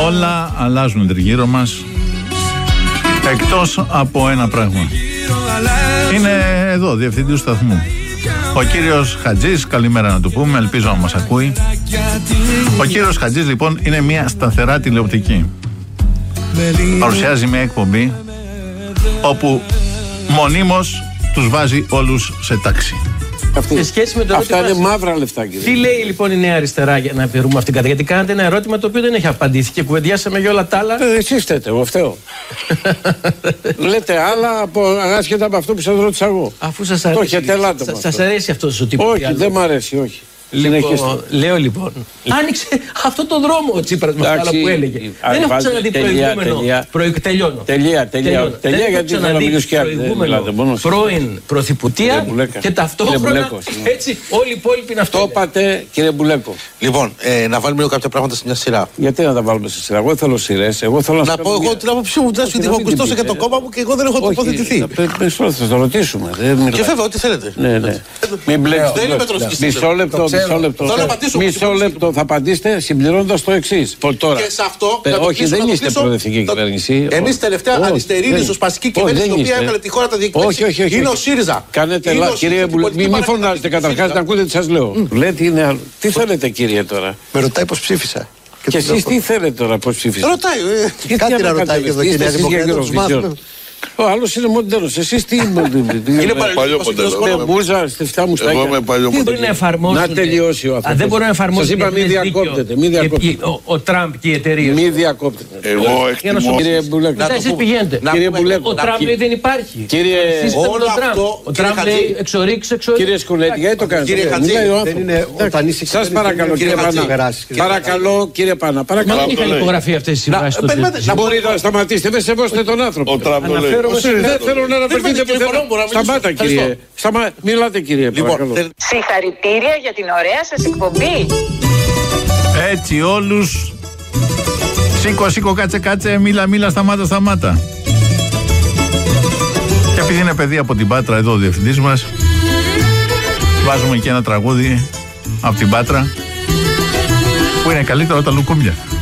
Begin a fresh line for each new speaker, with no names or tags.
Όλα αλλάζουν τριγύρω μας, εκτός από ένα πράγμα. Είναι εδώ, διευθυντής του σταθμού, ο κύριος Χατζής. Καλημέρα να του πούμε, ελπίζω να μας ακούει. Ο κύριος Χατζής λοιπόν είναι μια σταθερά τηλεοπτική. Παρουσιάζει μια εκπομπή όπου μονίμως τους βάζει όλους σε τάξη.
Σε σχέση με το
αυτά είναι μαύρα λεφτά, κύριε.
Τι λέει λοιπόν η Νέα Αριστερά για να περούμε αυτήν την κατάσταση? Γιατί κάνατε ένα ερώτημα το οποίο δεν έχει απαντήσει και κουβεντιάσαμε για όλα τα άλλα.
Εσείς θέτε, εγώ φταίω. Λέτε άλλα άσχετα από αυτό που σας ρώτησα εγώ.
Αφού σας αρέσει. Σας αρέσει αυτός ο τύπος?
Όχι, δεν μ' αρέσει, όχι.
Λέω λοιπόν, άνοιξε αυτό το δρόμο ο Τσίπρας με αυτά που έλεγε. Δεν έχω ξαναδεί προηγούμενο. Τελειώνω.
Τελεία, γιατί θέλω να μιλήσω και
προηγούμενο πρώην πρωθυπουργία και ταυτόχρονα έτσι όλοι οι υπόλοιποι να αυτό.
Το είπατε, κύριε Μπουλέκο.
Λοιπόν, να βάλουμε λίγο κάποια πράγματα σε μια σειρά.
Γιατί να τα βάλουμε σε σειρά? Εγώ θέλω σειρές. Να
πω εγώ την άποψή μου, γιατί έχω ακουστώσει και το κόμμα μου και εγώ δεν έχω τοποθετηθεί.
Θα το ρωτήσουμε.
Και βέβαια, ό,τι θέλετε.
Μην μπλέξετε. Μισό λεπτό θα απαντήσετε συμπληρώνοντας το εξής.
Και σε αυτό.
Όχι, δεν είστε προοδευτική κυβέρνηση.
Εμείς τελευταία αριστερή ριζοσπαστική κυβέρνηση η οποία έβγαλε τη χώρα τα διοικητικά.
Όχι.
Είναι ο ΣΥΡΙΖΑ.
Κάνετε λάθος, κύριε Μπουλέκο. Μην φωνάζετε καταρχάς να ακούτε τι σας λέω. Λέτε είναι. Τι θέλετε, κύριε, τώρα?
Με ρωτάει πώς ψήφισα.
Και εσείς τι θέλετε τώρα, πώς ψήφισατε?
Ρωτάει. Κάτι να ρωτάει και εδώ, κύριε Δημοκράτη.
Ο άλλος είναι μοντέρνος. Εσείς τι είναι
παλιό μοντέρνο.
Μπούζα στη φτιά μου στάκια.
Δεν μπορεί να εφαρμόσουν.
Να τελειώσει ο άνθρωπος.
Δεν μπορεί να εφαρμόσουν.
Σας είπα μη διακόπτετε.
Ο Τραμπ και οι εταιρείες.
Μη διακόπτετε.
Εγώ εκτιμώ.
Κύριε Μπουλέκο.
Εσείς πηγαίνετε.
Ο
Τραμπ λέει δεν υπάρχει.
Όλο
αυτό.
Ο Τραμπ λέει εξορίξει.
Κύριε Σκουλέτη, γιατί το κάνετε?
Κύριε Χατζή,
σας παρακαλώ, κύριε Πάνα. Παρακαλώ, κύριε Πάνα.
Μα δεν είχαν υπογραφεί αυτές οι συμβάσεις.
Μπορείτε να σταματήσετε, δεν σεβόστε τον άνθρωπο. Δεν θέλω να αναφερθείτε πουθενά. Σταμάτα, κύριε. Μιλάτε, κύριε.
Συγχαρητήρια για την ωραία σας εκπομπή.
Έτσι όλους. Σήκω, κάτσε, μίλα, σταμάτα. Και επειδή είναι παιδί από την Πάτρα εδώ ο διευθυντής μας, βάζουμε και ένα τραγούδι από την Πάτρα που είναι καλύτερο τα λουκούμια.